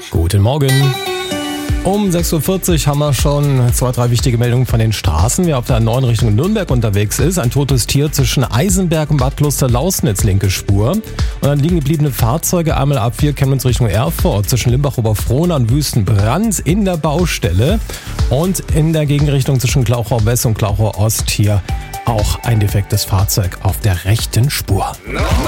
Guten Morgen. Um 6.40 Uhr haben wir schon 2, 3 wichtige Meldungen von den Straßen. Wer auf der A9 Richtung Nürnberg unterwegs ist, ein totes Tier zwischen Eisenberg und Bad Kloster-Lausnitz, linke Spur. Und dann liegen gebliebene Fahrzeuge, einmal A4 Chemnitz Richtung Erfurt, zwischen Limbach-Oberfrohna und Wüstenbrand in der Baustelle. Und in der Gegenrichtung zwischen Glauchau West und Glauchau Ost hier auch ein defektes Fahrzeug auf der rechten Spur.